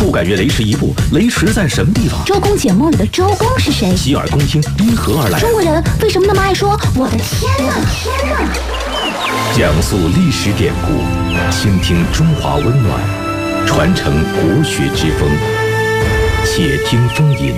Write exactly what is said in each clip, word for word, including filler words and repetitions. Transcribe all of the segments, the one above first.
不敢越雷池一步，雷池在什么地方？ 周公解梦里的周公是谁？ 洗耳恭听，因何而来？ 中国人为什么那么爱说我的天哪，天哪？ 讲述历史典故，倾听中华温暖，传承国学之风。且听风吟。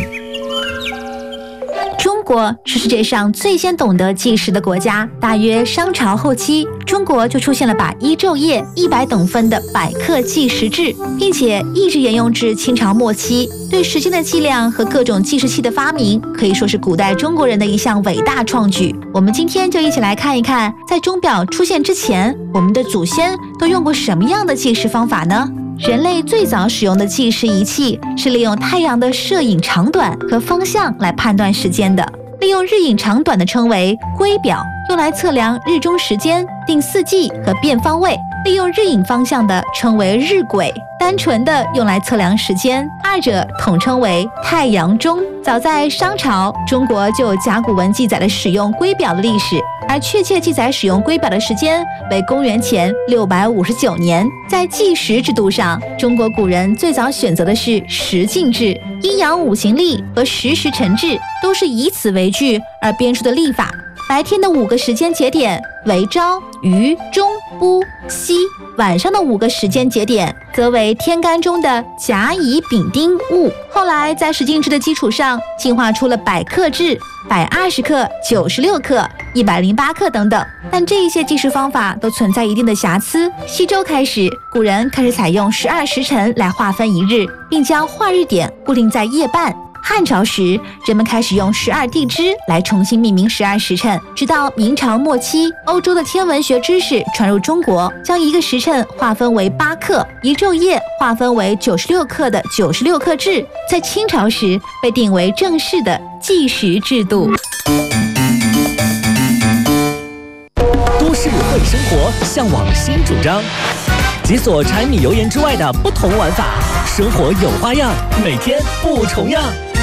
中国是世界上最先懂得计时的国家，大约商朝后期，中国就出现了把一昼夜、一百等分的百刻计时制，并且一直沿用至清朝末期。对时间的计量和各种计时器的发明，可以说是古代中国人的一项伟大创举。我们今天就一起来看一看，在钟表出现之前，我们的祖先都用过什么样的计时方法呢？人类最早使用的计时仪器是利用太阳的射影长短和风向来判断时间的。利用日影长短的称为圭表，用来测量日中时间、定四季和变方位；利用日影方向的称为日晷，单纯的用来测量时间，二者统称为太阳钟。早在商朝，中国就有甲骨文记载了使用圭表的历史，而确切记载使用圭表的时间为公元前六百五十九年。在计时制度上，中国古人最早选择的是时进制，阴阳五行历和时时辰制都是以此为据而编出的历法。白天的五个时间节点为朝、余、中、晡、夕，晚上的五个时间节点则为天干中的甲、乙、丙、丁、戊。后来在时进制的基础上，进化出了百刻制，百二十克、九十六克、一百零八克等等。但这一些计时方法都存在一定的瑕疵。西周开始，古人开始采用十二时辰来划分一日，并将划日点固定在夜半。汉朝时，人们开始用十二地支来重新命名十二时辰。直到明朝末期，欧洲的天文学知识传入中国，将一个时辰划分为八克，一昼夜划分为九十六克的九十六克制，在清朝时被定为正式的计时制度。 都市会生活，向往新主张，解锁柴米油盐之外的不同玩法，生活有花样，每天不重样。